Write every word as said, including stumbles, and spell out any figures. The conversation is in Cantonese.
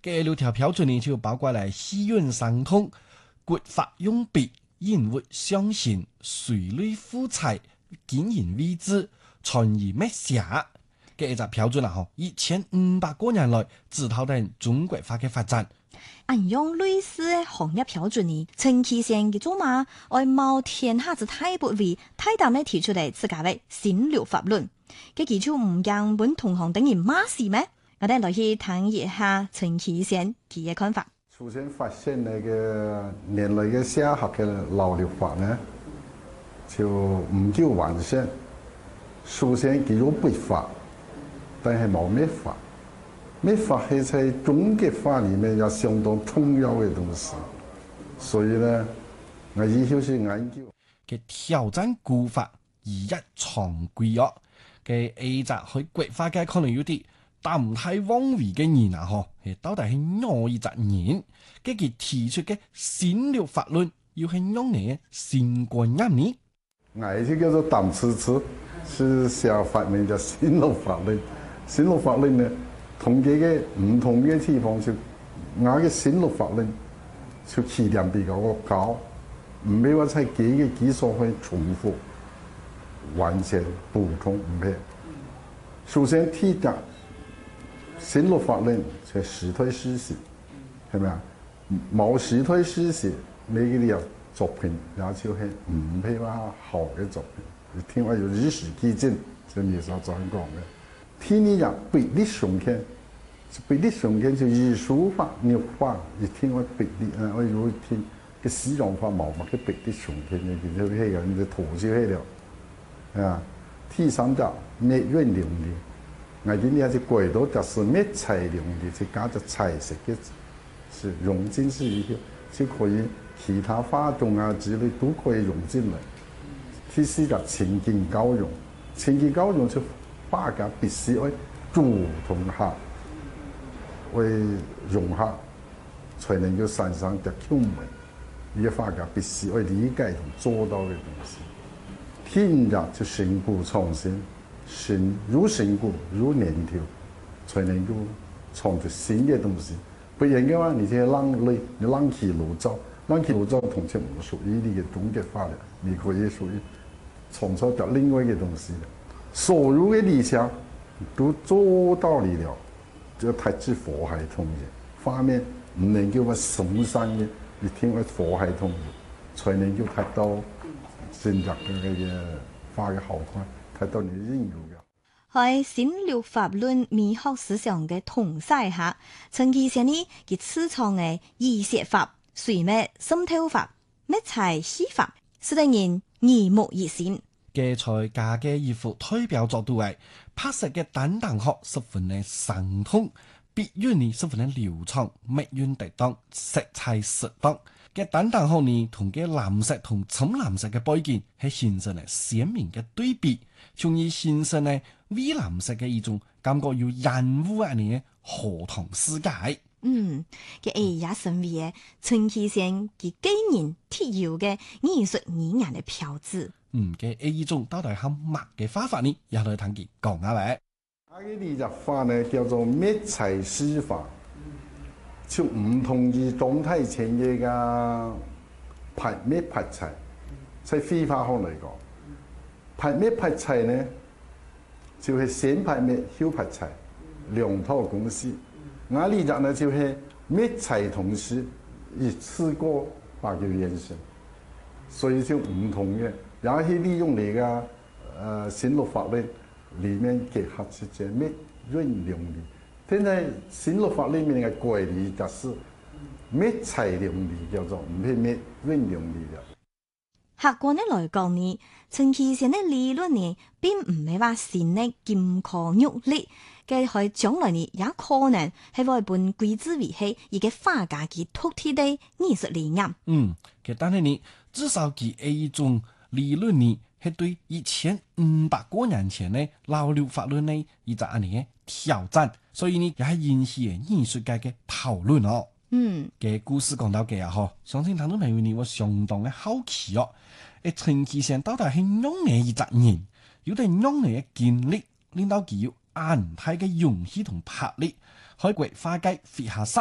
嘅六條標準呢就包括嚟戲院相通、國法用筆、人物相信、水類富彩、經營位置、傳言咩寫嘅一隻標準啦，嗬，一千五百個年來指導緊中國化嘅發展。 按用類似嘅行業標準呢，陳其憲嘅做嘛，愛冒天下之大不韙，大膽咧提出嚟自家嘅新六法論，嘅基礎唔讓本同行等於馬事咩？我哋來去談一下陳其憲佢嘅看法。 首先發現那個年來嘅下學嘅老六法呢，就唔夠完善。首先佢有筆法，但係冇咩法。咩法係在中國法裡面有相當重要嘅東西，所以呢，我以後是研究嘅挑戰古法而一常規約嘅 A 集去國法嘅可能有啲。但唔太妄為嘅人啊，嗬，係到底係哪一隻人？跟佢提出嘅新六法論，要係用嚟新觀念呢？ 我就叫做膽吃吃，是寫法名叫新六法論。新六法論呢，同佢嘅唔同嘅地方就，我嘅新六法論就起點比較高，唔係話喺幾個基礎去重複、完全補充，唔係。首先提點。新六法論係實推實寫，係咪啊？冇實推實寫，你嘅作品也就係唔係話好嘅作品。你聽話有與時俱進，就係所講嘅。聽你講比例上天，比例上天就藝術法、肉法，一聽話比例啊，我有聽嘅西洋法冇乜嘅比例上天嘅，其實係人哋圖就係了，啊，第三條滅韻流利。我今年係鬼都就是咩材料嘅，就加咗彩色嘅，是融進去以後，就可以其他化妝啊之類都可以融進來。第四就情景交融，情景交融就畫家必須要主同客為融合，才能夠產生嘅竅門。呢個畫家必須要理解同做到嘅東西。第五就新古創新。新入新古入年頭，才能夠創出新嘅東西。不然嘅話，你即係浪類，你浪起爐灶，浪起爐灶同時唔屬於你嘅中國法律，你可以屬於創造咗另外嘅東西。所有嘅理想都做到你了，就太之火海通嘅，畫面唔能夠話神山嘅，你聽話火海通嘅，才能夠睇到現在嘅嘅畫嘅好看。睇到你應用嘅喺新六法論美學思想嘅統帥下，陳其憲呢佢自創嘅醫學法、水墨滲透法、咩材戲法，使得人耳目一新。 嘅在家嘅一幅代表作度係拍攝嘅單堂學十分嘅生動，筆韻呢十分嘅流暢，墨韻得當，色彩適當。嘅單堂學呢同嘅藍色同深藍色嘅背景係形成咗鮮明嘅對比，從而形成呢蔚藍色嘅一種感覺有人物啊呢荷塘世界。 嗯，嘅 A 也成為嘅陳其憲佢個人特有嘅藝術語言嘅標誌。 嗯，嘅 A 一種到底係乜嘅方法呢？也來聽佢講下嚟。 啊，嘅呢隻法呢叫做滅彩師法。就唔同於狀態前嘅個排滅排彩，在非法學嚟講，排滅排彩呢就係、是、先排滅後排彩兩套公式。我呢隻呢就係、是、滅彩同時一次過把佢完成，所以就唔同嘅。也係利用你個誒新六法論裡面結合出隻滅韻流利。現在新六法裏面嘅規律就是滅彩流利叫做唔係滅韻流利嘅。 客觀的來講呢，陳其憲的理論呢並唔係話新的金科玉律，嘅係將來呢也可能係為本歸之為係一個畫家嘅獨特的藝術理念。 嗯，嘅但係呢至少佢係一種理論呢係對一千五百個年前呢老六法論呢一隻安尼嘅挑戰。所以呢，也係引起藝術界嘅討論哦。 嗯， 嘅故事講到嘅啊，嗬，相信聽眾朋友呢，我相當嘅好奇哦。誒，陳其憲到底係用嘅一隻人，有啲用嘅經歷，令到佢有安泰嘅勇氣同魄力，喺國花街飛下山。